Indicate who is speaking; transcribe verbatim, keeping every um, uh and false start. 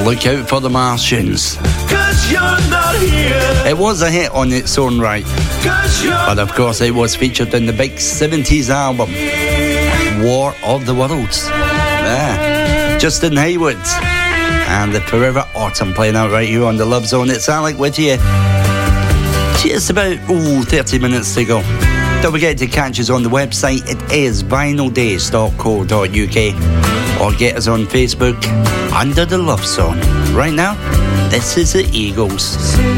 Speaker 1: Look out for the Martians.
Speaker 2: Cause you're not here.
Speaker 1: It was a hit on its own right, but of course it was featured in the big seventies album War of the Worlds. Yeah. Justin Hayward and the Forever Autumn playing out right here on the Love Zone. It's Alec with you. Just about oh, thirty minutes to go. Don't forget to catch us on the website. It is vinyl days dot co dot uk, or get us on Facebook under the Love Zone. Right now, this is the Eagles.